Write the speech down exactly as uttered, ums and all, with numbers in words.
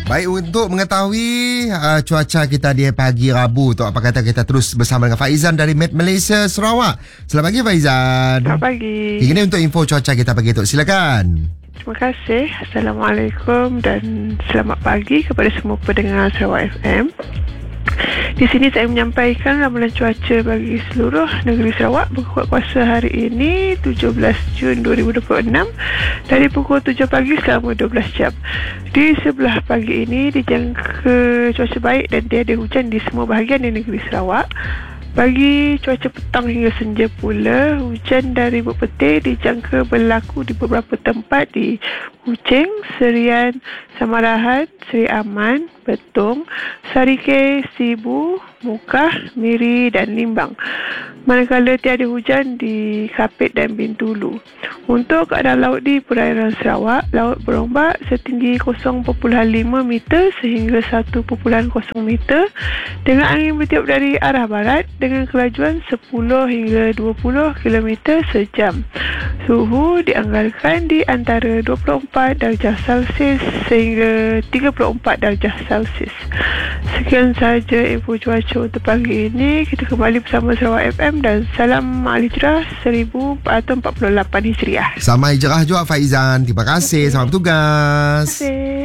Baik, untuk mengetahui uh, cuaca kita di pagi Rabu tu, apa kata kita terus bersama dengan Faizan dari Met Malaysia Sarawak. Selamat pagi Faizan. Selamat pagi. Ini untuk info cuaca kita pagi tu. Silakan. Terima kasih. Assalamualaikum dan selamat pagi kepada semua pendengar Sarawak F M. Di sini saya menyampaikan ramalan cuaca bagi seluruh negeri Sarawak berkuat kuasa hari ini tujuh belas Jun dua ribu dua puluh enam dari pukul tujuh pagi selama dua belas jam. Di sebelah pagi ini dijangka cuaca baik dan tiada hujan di semua bahagian di negeri Sarawak. Bagi cuaca petang hingga senja pula, hujan dari berpetir dijangka berlaku di beberapa tempat di Kuching, Serian, Samarahan, Seri Aman, Betong, Sarike, Sibu, Mukah, Miri dan Limbang. Manakala tiada hujan di Kapit dan Bintulu. Untuk keadaan laut di perairan Sarawak, laut berombak setinggi kosong perpuluhan lima meter sehingga satu perpuluhan kosong meter dengan angin bertiup dari arah barat dengan kelajuan sepuluh hingga dua puluh kilometer sejam. Suhu dianggarkan di antara dua puluh empat darjah Celsius sehingga tiga puluh empat darjah Celsius. Sekian sahaja info cuaca untuk pagi ini. Kita kembali bersama Sarawak F M dan salam Al-Hijrah seribu empat ratus empat puluh lapan Hijriah. Sama Hijrah juga Faizan. Terima kasih. Selamat bertugas. Terima kasih.